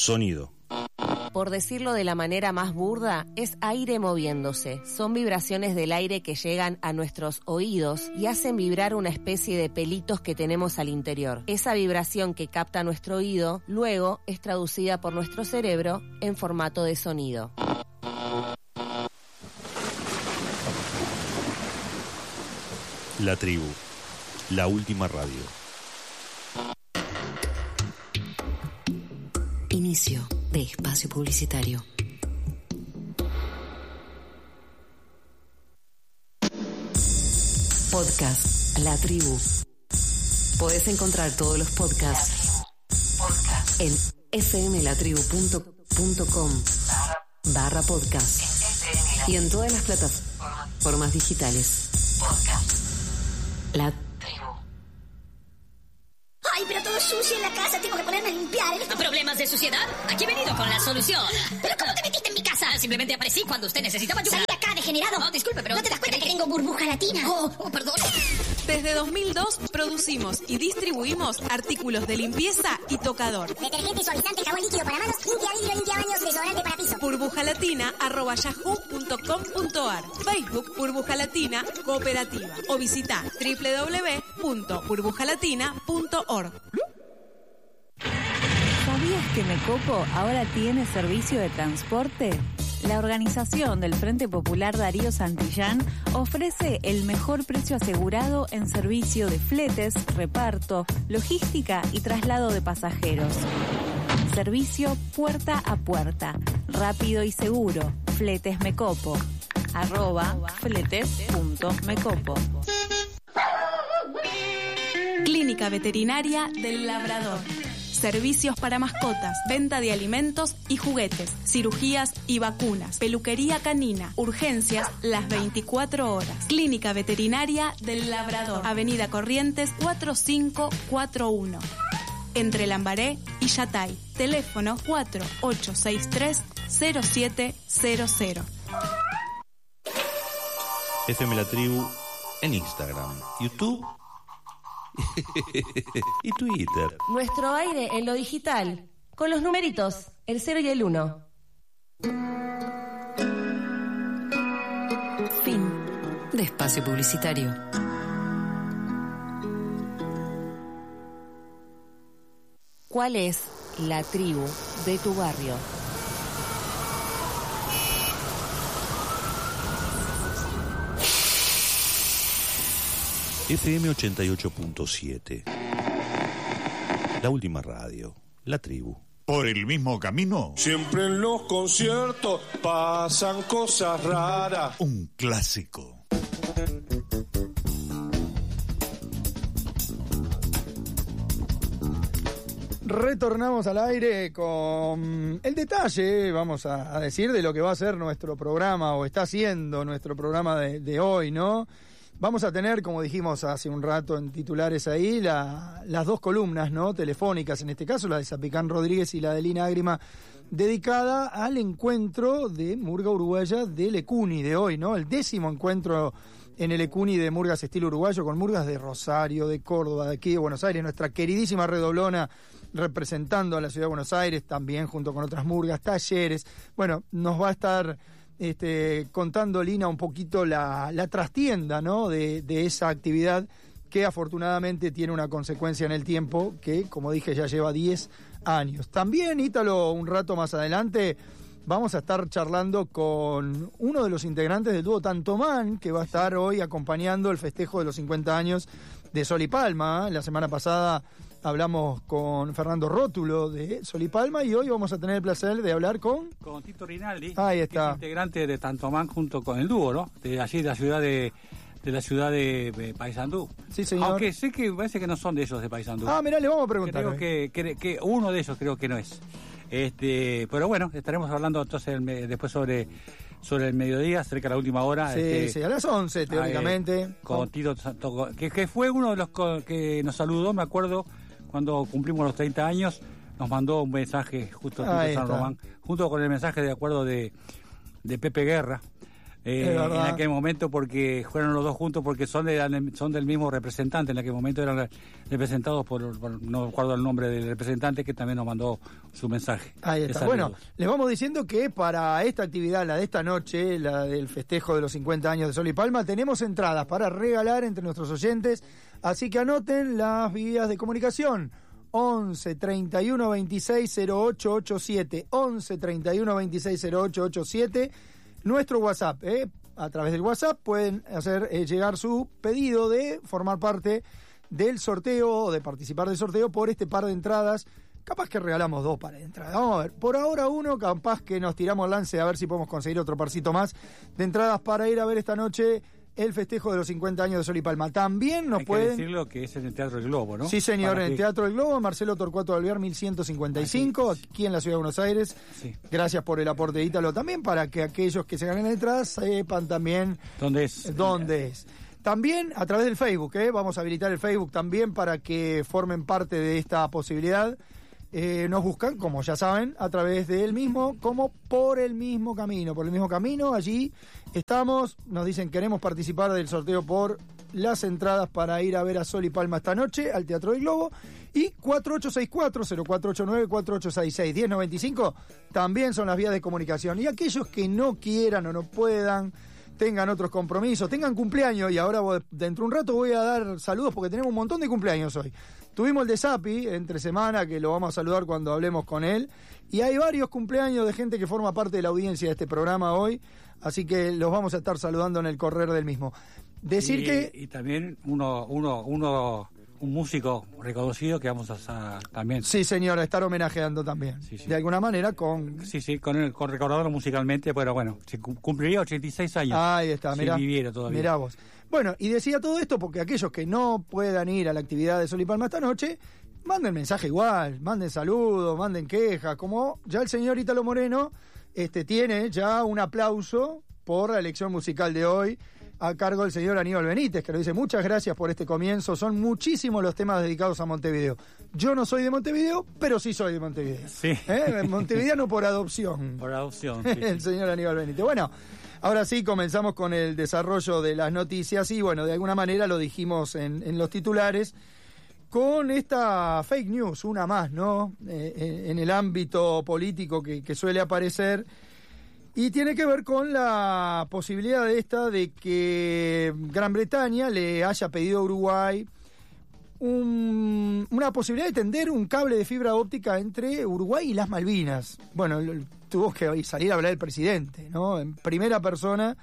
Sonido. Por decirlo de la manera más burda, es aire moviéndose. Son vibraciones del aire que llegan a nuestros oídos y hacen vibrar una especie de pelitos que tenemos al interior. Esa vibración que capta nuestro oído, luego es traducida por nuestro cerebro en formato de sonido. La tribu. La última radio. Inicio de espacio publicitario. Podcast La Tribu. Podés encontrar todos los podcasts en fmlatribu.com/podcast y en todas las plataformas digitales. La Tribu. Ay, pero todo sucio en la casa, tengo que ponerme a limpiar. ¿Problemas de suciedad? Aquí he venido con la solución. ¿Pero cómo te metiste en mi casa? Simplemente aparecí cuando usted necesitaba ayuda. Salí de acá, degenerado. No, disculpe, pero... ¿No te das cuenta que tengo burbuja latina? Oh, perdón. Desde 2002 producimos y distribuimos artículos de limpieza y tocador. Detergente, suavizante, jabón líquido para manos, limpia vidrio, limpia baños, desodorante para piso. burbujalatina@yahoo.com.ar. Facebook Burbuja Latina Cooperativa o visita www.burbujalatina.org. ¿Sabías que Mecopo ahora tiene servicio de transporte? La organización del Frente Popular Darío Santillán ofrece el mejor precio asegurado en servicio de fletes, reparto, logística y traslado de pasajeros. Servicio puerta a puerta, rápido y seguro. Fletes Mecopo. @fletes.mecopo. Clínica Veterinaria del Labrador. Servicios para mascotas, venta de alimentos y juguetes, cirugías y vacunas, peluquería canina, urgencias las 24 horas. Clínica Veterinaria del Labrador, Avenida Corrientes 4541. Entre Lambaré y Yatay. Teléfono 4863-0700. FM La Tribu en Instagram, YouTube y Twitter. Nuestro aire en lo digital, con los numeritos, el 0 y el 1. Fin de espacio publicitario. ¿Cuál es la tribu de tu barrio? FM 88.7. La última radio. La tribu. ¿Por el mismo camino? Siempre en los conciertos pasan cosas raras. Un clásico. Retornamos al aire con el detalle, vamos a decir, de lo que va a ser nuestro programa, o está siendo nuestro programa de hoy, ¿no? Vamos a tener, como dijimos hace un rato en titulares ahí, las dos columnas, ¿no? Telefónicas, en este caso la de Zapicán Rodríguez y la de Lina Ágrima, dedicada al encuentro de Murga Uruguaya del Ecuni de hoy, ¿no? El 10º encuentro en el Ecuni de Murgas estilo uruguayo, con Murgas de Rosario, de Córdoba, de aquí de Buenos Aires, nuestra queridísima Redoblona representando a la ciudad de Buenos Aires, también junto con otras Murgas, talleres. Bueno, nos va a estar contando Lina un poquito la trastienda, ¿no? de esa actividad que afortunadamente tiene una consecuencia en el tiempo que, como dije, ya lleva 10 años. También, Ítalo, un rato más adelante vamos a estar charlando con uno de los integrantes del dúo Tantomán, que va a estar hoy acompañando el festejo de los 50 años de Sol y Palma. La semana pasada hablamos con Fernando Rótulo de Sol y Palma y hoy vamos a tener el placer de hablar con Tito Rinaldi, ahí está, que es integrante de Tantomán junto con el dúo, ¿no? De allí, de la ciudad de Paysandú. Sí, señor. Aunque sé que parece que no son de ellos de Paysandú. Ah, mirá, le vamos a preguntar. Creo que uno de ellos creo que no es. Pero bueno, estaremos hablando entonces después sobre el mediodía, cerca de la última hora. Sí, a las 11, teóricamente. Con Tito, que fue uno de los que nos saludó, me acuerdo, cuando cumplimos los 30 años, nos mandó un mensaje justo a Tito San Román, junto con el mensaje de acuerdo de Pepe Guerra, en aquel momento, porque fueron los dos juntos, porque son del mismo representante. En aquel momento eran representados por no recuerdo el nombre del representante, que también nos mandó su mensaje. Ahí está. Bueno, les vamos diciendo que para esta actividad, la de esta noche, la del festejo de los 50 años de Sol y Palma, tenemos entradas para regalar entre nuestros oyentes, así que anoten las vías de comunicación. 11 31 26 0887, 11 31 26 0887, nuestro WhatsApp, a través del WhatsApp pueden hacer llegar su pedido de formar parte del sorteo o de participar del sorteo por este par de entradas. Capaz que regalamos 2 pares de entradas. Vamos a ver, por ahora 1, capaz que nos tiramos lance a ver si podemos conseguir otro parcito más de entradas para ir a ver esta noche el festejo de los 50 años de Sol y Palma. También nos pueden... Hay que decirlo que es en el Teatro del Globo, ¿no? Sí, señor, en el Teatro del Globo, Marcelo Torcuato de Alvear, 1155, aquí en la Ciudad de Buenos Aires. Sí. Gracias por el aporte de Ítalo también, para que aquellos que se ganen entradas sepan también... ¿Dónde es? También a través del Facebook, vamos a habilitar el Facebook también para que formen parte de esta posibilidad. Nos buscan, como ya saben, a través del mismo, como por el mismo camino, allí estamos, nos dicen queremos participar del sorteo por las entradas para ir a ver a Sol y Palma esta noche al Teatro del Globo, y 4864-0489-4866-1095 también son las vías de comunicación, y aquellos que no quieran o no puedan, tengan otros compromisos, tengan cumpleaños, y ahora dentro de un rato voy a dar saludos porque tenemos un montón de cumpleaños hoy. Tuvimos el de Sapi entre semana, que lo vamos a saludar cuando hablemos con él, y hay varios cumpleaños de gente que forma parte de la audiencia de este programa hoy, así que los vamos a estar saludando en el correr del mismo. Y también un músico reconocido que vamos a también... Sí, señora, estar homenajeando también. Sí. De alguna manera con... Sí, con recordarlo musicalmente, pero bueno, cumpliría 86 años. Ahí está, mirá. Si viviera todavía. Mirá vos. Bueno, y decía todo esto porque aquellos que no puedan ir a la actividad de Sol y Palma esta noche, manden mensaje igual, manden saludos, manden quejas, como ya el señor Ítalo Moreno tiene ya un aplauso por la elección musical de hoy, a cargo del señor Aníbal Benítez, que lo dice: muchas gracias por este comienzo, son muchísimos los temas dedicados a Montevideo. Yo no soy de Montevideo, pero sí soy de Montevideo. Sí. Montevideano por adopción. Por adopción, sí. El señor Aníbal Benítez. Bueno, ahora sí comenzamos con el desarrollo de las noticias y bueno, de alguna manera lo dijimos en los titulares, con esta fake news, una más, ¿no? En el ámbito político que suele aparecer. Y tiene que ver con la posibilidad de que Gran Bretaña le haya pedido a Uruguay una posibilidad de tender un cable de fibra óptica entre Uruguay y las Malvinas. Bueno, tuvo que salir a hablar el presidente, ¿no? En primera persona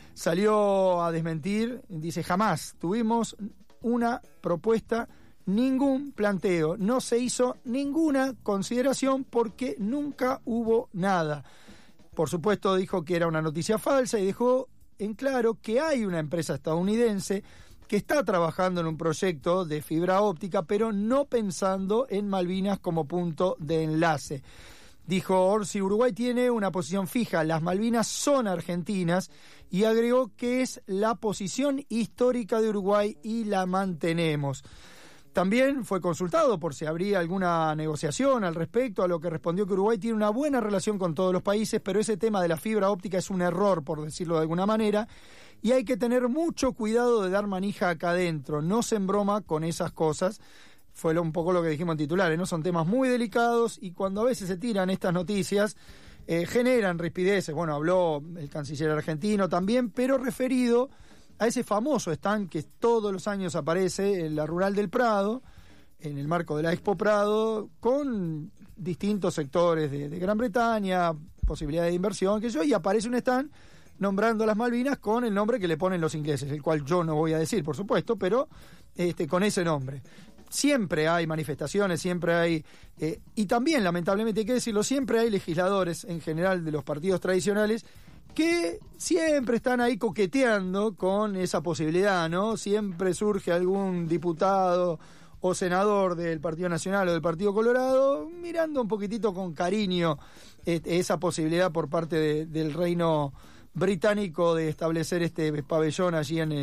salió a desmentir, dice: jamás tuvimos una propuesta, ningún planteo, no se hizo ninguna consideración porque nunca hubo nada. Por supuesto, dijo que era una noticia falsa y dejó en claro que hay una empresa estadounidense que está trabajando en un proyecto de fibra óptica, pero no pensando en Malvinas como punto de enlace. Dijo Orsi: Uruguay tiene una posición fija, las Malvinas son argentinas, y agregó que es la posición histórica de Uruguay y la mantenemos. También fue consultado por si habría alguna negociación al respecto, a lo que respondió que Uruguay tiene una buena relación con todos los países, pero ese tema de la fibra óptica es un error, por decirlo de alguna manera, y hay que tener mucho cuidado de dar manija acá adentro, no se embroma con esas cosas. Fue un poco lo que dijimos en titulares, ¿no? Son temas muy delicados y cuando a veces se tiran estas noticias generan rispideces. Bueno, habló el canciller argentino también, pero referido a ese famoso stand que todos los años aparece en la Rural del Prado, en el marco de la Expo Prado, con distintos sectores de Gran Bretaña, posibilidades de inversión, y aparece un stand nombrando las Malvinas con el nombre que le ponen los ingleses, el cual yo no voy a decir, por supuesto, pero con ese nombre. Siempre hay manifestaciones, siempre hay, y también, lamentablemente hay que decirlo, siempre hay legisladores en general de los partidos tradicionales que siempre están ahí coqueteando con esa posibilidad, ¿no? Siempre surge algún diputado o senador del Partido Nacional o del Partido Colorado mirando un poquitito con cariño esa posibilidad por parte del Reino Británico de establecer este pabellón allí en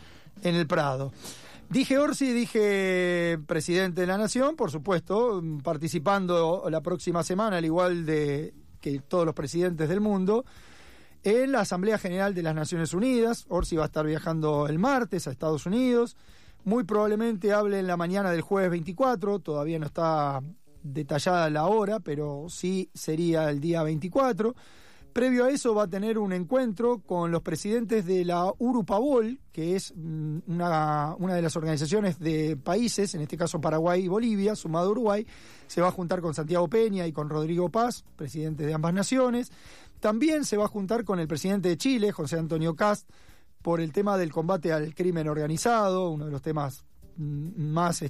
el Prado. Dije Orsi, dije presidente de la Nación, por supuesto, participando la próxima semana, al igual que todos los presidentes del mundo. en la Asamblea General de las Naciones Unidas. Orsi va a estar viajando el martes a Estados Unidos. Muy probablemente hable en la mañana del jueves 24, todavía no está detallada la hora, pero sí sería el día 24. Previo a eso va a tener un encuentro con los presidentes de la Urupabol, que es una de las organizaciones de países, en este caso Paraguay y Bolivia, sumado a Uruguay. Se va a juntar con Santiago Peña y con Rodrigo Paz, presidentes de ambas naciones. También se va a juntar con el presidente de Chile, José Antonio Kast, por el tema del combate al crimen organizado, uno de los temas más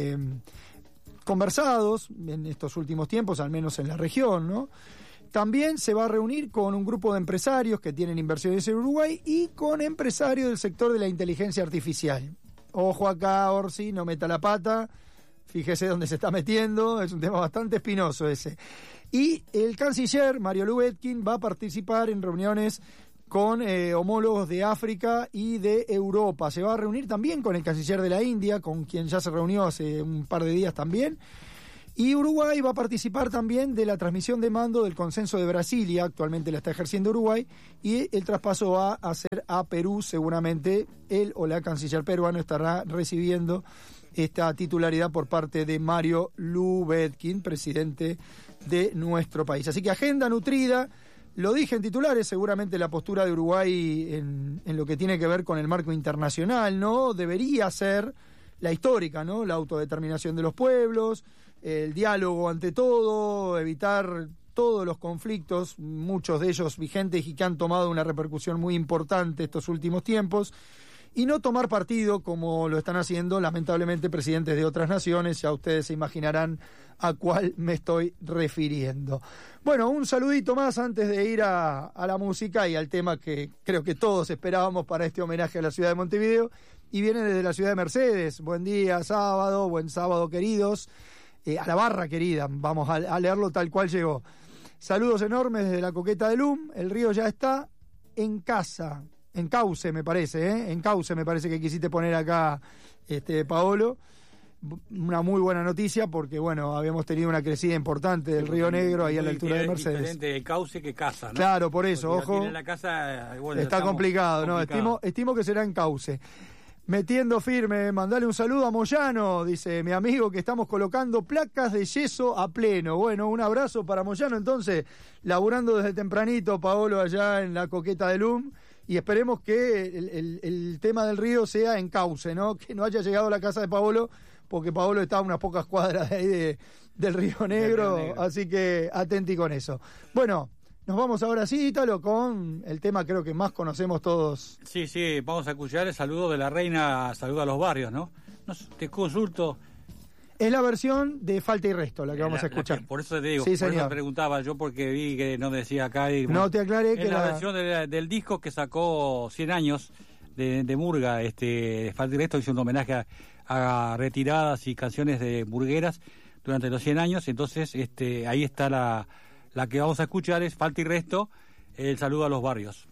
conversados en estos últimos tiempos, al menos en la región, ¿no? También se va a reunir con un grupo de empresarios que tienen inversiones en Uruguay y con empresarios del sector de la inteligencia artificial. Ojo acá, Orsi, no meta la pata, fíjese dónde se está metiendo, es un tema bastante espinoso ese. Y el canciller, Mario Lubetkin, va a participar en reuniones con homólogos de África y de Europa. Se va a reunir también con el canciller de la India, con quien ya se reunió hace un par de días también. Y Uruguay va a participar también de la transmisión de mando del Consenso de Brasilia, actualmente la está ejerciendo Uruguay, y el traspaso va a ser a Perú, seguramente él o la canciller peruano estará recibiendo esta titularidad por parte de Mario Lubetkin, presidente de nuestro país. Así que agenda nutrida, lo dije en titulares, seguramente la postura de Uruguay en lo que tiene que ver con el marco internacional, ¿no? Debería ser la histórica, ¿no? La autodeterminación de los pueblos, el diálogo ante todo, evitar todos los conflictos, muchos de ellos vigentes y que han tomado una repercusión muy importante estos últimos tiempos, y no tomar partido como lo están haciendo lamentablemente presidentes de otras naciones. Ya ustedes se imaginarán a cuál me estoy refiriendo. Bueno, un saludito más antes de ir a la música y al tema que creo que todos esperábamos para este homenaje a la ciudad de Montevideo, y viene desde la ciudad de Mercedes. Buen día, sábado, buen sábado, queridos. A la barra querida, vamos a leerlo tal cual llegó. Saludos enormes desde la Coqueta de Lum. El río ya está en casa, en cauce me parece, en cauce me parece que quisiste poner acá, Paolo. Una muy buena noticia porque, bueno, habíamos tenido una crecida importante del Río Negro ahí a la altura de Mercedes. Diferente el cauce que casa, ¿no? Claro, por eso, porque ojo. La casa, bueno, está complicado, ¿no? Estimo que será en cauce. Metiendo firme, mandale un saludo a Moyano, dice mi amigo, que estamos colocando placas de yeso a pleno. Bueno, un abrazo para Moyano, entonces, laburando desde tempranito, Paolo, allá en la Coqueta de Lum, y esperemos que el tema del río sea en cauce, ¿no? Que no haya llegado a la casa de Paolo, porque Paolo está a unas pocas cuadras de ahí del Río Negro, así que atenti con eso. Bueno, nos vamos ahora sí, Ítalo, con el tema creo que más conocemos todos. Sí, vamos a escuchar el saludo de la reina, saludo a los barrios, ¿no? Te consulto. Es la versión de Falta y Resto, la que vamos a escuchar. Por eso te digo, sí, por señor. eso preguntaba yo, porque vi que no decía acá. Y, bueno, no te aclaré que es la versión del disco que sacó 100 años de Murga, Falta y Resto, hizo un homenaje a retiradas y canciones de murgueras durante los 100 años, entonces ahí está la que vamos a escuchar, es Falta y Resto, el saludo a los barrios.